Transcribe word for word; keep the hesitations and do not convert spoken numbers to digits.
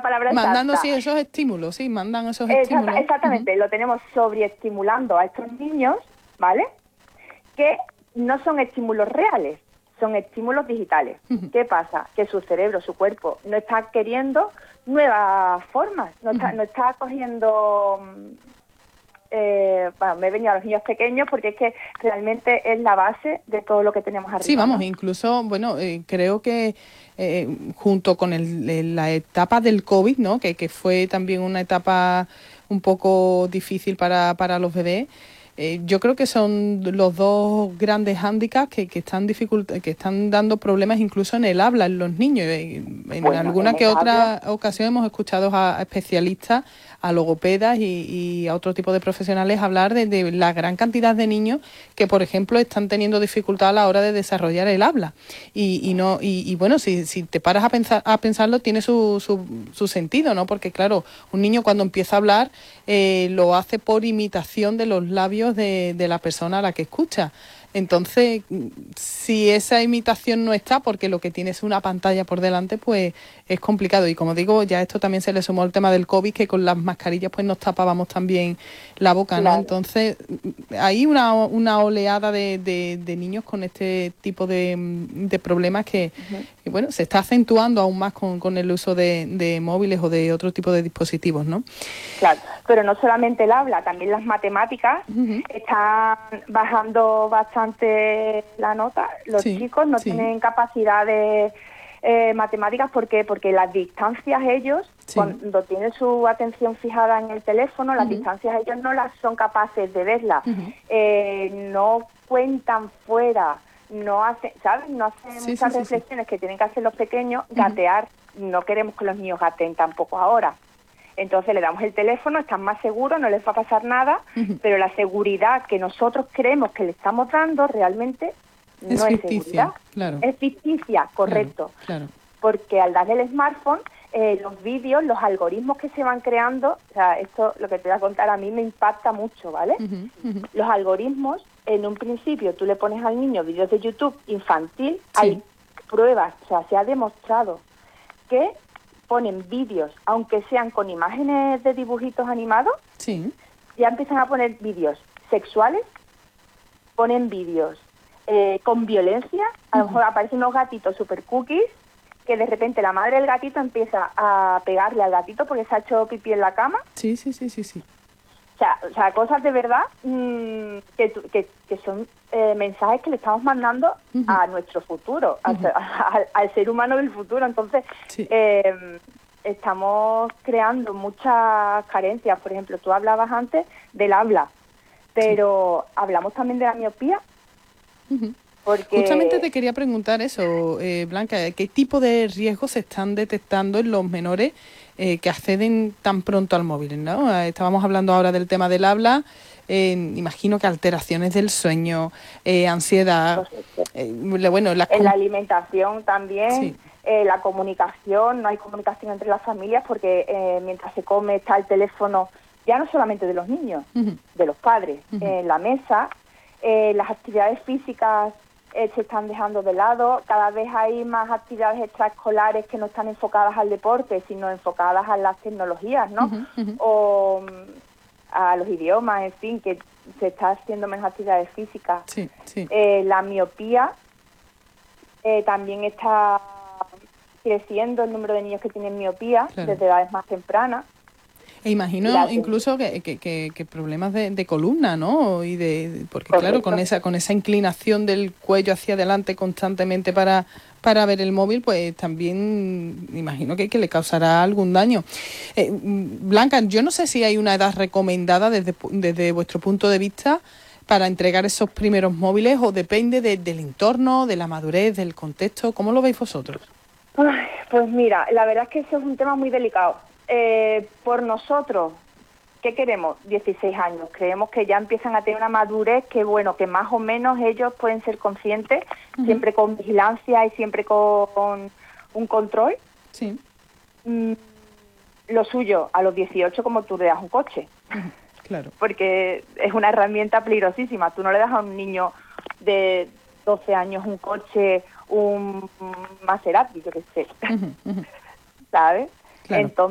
palabra exacta. Mandando, sí, esos estímulos, sí, mandan esos Exacta, estímulos. Exactamente, uh-huh. Lo tenemos sobreestimulando a estos niños, ¿vale? Que no son estímulos reales, son estímulos digitales. Uh-huh. ¿Qué pasa? Que su cerebro, su cuerpo, no está queriendo nuevas formas, no está, uh-huh. no está cogiendo... Eh, bueno, me he venido a los niños pequeños porque es que realmente es la base de todo lo que tenemos arriba. Sí, vamos, ¿no? Incluso, bueno, eh, creo que eh, junto con el, el, la etapa del COVID, ¿no? Que, que fue también una etapa un poco difícil para, para los bebés, eh, yo creo que son los dos grandes hándicaps que, que están dificult- que están dando problemas incluso en el habla en los niños. En bueno, alguna en que otra habla. ocasión hemos escuchado a, a especialistas, a logopedas y, y a otro tipo de profesionales hablar de, de la gran cantidad de niños que, por ejemplo, están teniendo dificultad a la hora de desarrollar el habla. Y, y no y, y bueno, si, si te paras a pensar a pensarlo, tiene su, su, su sentido, ¿no? Porque, claro, un niño cuando empieza a hablar eh, lo hace por imitación de los labios de, de la persona a la que escucha. Entonces, si esa imitación no está, porque lo que tiene es una pantalla por delante, pues es complicado. Y como digo, ya esto también se le sumó el tema del COVID, que con las mascarillas pues nos tapábamos también la boca, ¿no? Claro. Entonces, hay una, una oleada de, de, de niños con este tipo de, de problemas que, uh-huh. que, bueno, se está acentuando aún más con, con el uso de, de móviles o de otro tipo de dispositivos, ¿no? Claro, pero no solamente el habla, también las matemáticas uh-huh. están bajando bastante la nota. Los sí, chicos no sí. tienen capacidad de eh, matemáticas porque porque las distancias ellos sí. cuando tienen su atención fijada en el teléfono, las uh-huh. distancias ellos no las son capaces de verlas, uh-huh. eh, no cuentan fuera, no hacen, ¿sabes? No hacen sí, muchas sí, reflexiones sí, sí. que tienen que hacer los pequeños, uh-huh. gatear. No queremos que los niños gateen tampoco ahora. Entonces le damos el teléfono, están más seguros, no les va a pasar nada, uh-huh. pero la seguridad que nosotros creemos que le estamos dando realmente es no ficticia, es seguridad. Claro. Es ficticia, correcto. Claro, claro. Porque al darle el smartphone, eh, los vídeos, los algoritmos que se van creando, o sea, esto lo que te voy a contar a mí me impacta mucho, ¿vale? Uh-huh, uh-huh. Los algoritmos, en un principio tú le pones al niño vídeos de YouTube infantil, sí. hay pruebas, o sea, se ha demostrado que ponen vídeos, aunque sean con imágenes de dibujitos animados, sí. ya empiezan a poner vídeos sexuales, ponen vídeos eh, con violencia, a lo uh-huh. mejor aparecen unos gatitos super cookies, que de repente la madre del gatito empieza a pegarle al gatito porque se ha hecho pipí en la cama. Sí, sí, sí, sí, sí. O sea, o sea cosas de verdad mmm, que, que, que son eh, mensajes que le estamos mandando uh-huh. a nuestro futuro, uh-huh. al, al, al ser humano del futuro. Entonces, sí. eh, estamos creando muchas carencias. Por ejemplo, tú hablabas antes del habla, pero sí. hablamos también de la miopía. Uh-huh. Porque... Justamente te quería preguntar eso, eh, Blanca, ¿qué tipo de riesgos se están detectando en los menores eh, que acceden tan pronto al móvil, ¿no? Estábamos hablando ahora del tema del habla, eh, imagino que alteraciones del sueño, eh, ansiedad, eh, bueno, la... en la alimentación también, sí. eh, la comunicación, no hay comunicación entre las familias porque eh, mientras se come está el teléfono, ya no solamente de los niños, uh-huh. de los padres, uh-huh. en la mesa, eh, las actividades físicas Eh, se están dejando de lado, cada vez hay más actividades extraescolares que no están enfocadas al deporte, sino enfocadas a las tecnologías, ¿no? Uh-huh, uh-huh. O um, a los idiomas, en fin, que se está haciendo menos actividades físicas. Sí, sí. Eh, la miopía eh, también está creciendo el número de niños que tienen miopía, claro. desde edades más tempranas. E imagino Gracias. incluso que, que, que, que problemas de, de columna, ¿no? Y de porque Correcto. claro, con esa con esa inclinación del cuello hacia adelante constantemente para para ver el móvil, pues también imagino que, que le causará algún daño. Eh, Blanca, yo no sé si hay una edad recomendada desde desde vuestro punto de vista para entregar esos primeros móviles o depende de, del entorno, de la madurez, del contexto. ¿Cómo lo veis vosotros? Ay, pues mira, la verdad es que eso es un tema muy delicado. Eh, por nosotros, ¿qué queremos? dieciséis años. Creemos que ya empiezan a tener una madurez que, bueno, que más o menos ellos pueden ser conscientes, uh-huh. siempre con vigilancia y siempre con, con un control. Sí. Mm, lo suyo, a los dieciocho, como tú le das un coche. Uh-huh. Claro. Porque es una herramienta peligrosísima. Tú no le das a un niño de doce años un coche, un Maserati, yo qué sé. Uh-huh. Uh-huh. ¿Sabes? Claro. Entonces,